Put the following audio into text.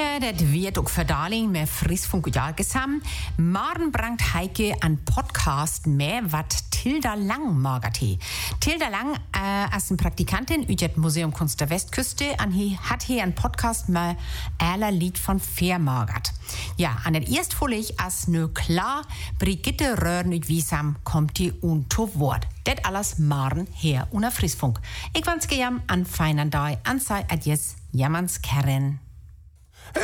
Ja, das wird auch verdaling med Friesfunk und Jahrgesam. Morgen bringt Heike an Podcast mehr, was Tilda Lang magert. Tilda Lang als eine Praktikantin über das Museum Kunst der Westküste hat hier einen Podcast mal aller Lied von Fair magert. Ja, an der erst ich als nur klar Brigitte Röhren und Wiesam kommt die unto Wort. Det alles morgen her unter Friesfunk. Ich wünsche jam an feinen Tag, an sei adjes, jammans Karen.